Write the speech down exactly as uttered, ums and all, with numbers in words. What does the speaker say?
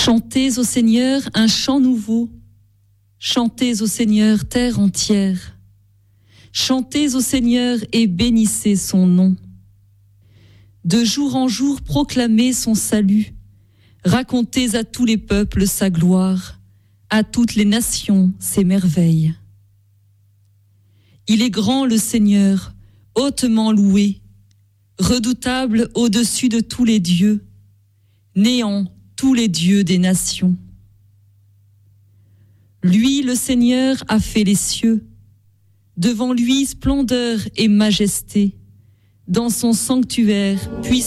Chantez au Seigneur un chant nouveau. Chantez au Seigneur terre entière. Chantez au Seigneur et bénissez son nom. De jour en jour proclamez son salut. Racontez à tous les peuples sa gloire, à toutes les nations ses merveilles. Il est grand le Seigneur, hautement loué, redoutable au-dessus de tous les dieux, néant tous les dieux des nations. Lui, le Seigneur, a fait les cieux, devant lui splendeur et majesté, dans son sanctuaire puissant.